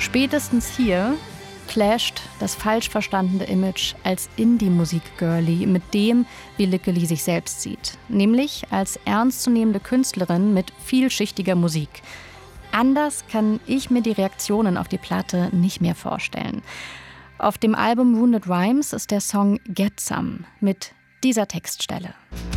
Spätestens hier clasht das falsch verstandene Image als Indie-Musik-Girlie mit dem, wie Lickely sich selbst sieht. Nämlich als ernstzunehmende Künstlerin mit vielschichtiger Musik. Anders kann ich mir die Reaktionen auf die Platte nicht mehr vorstellen. Auf dem Album Wounded Rhymes ist der Song Get Some mit dieser Textstelle.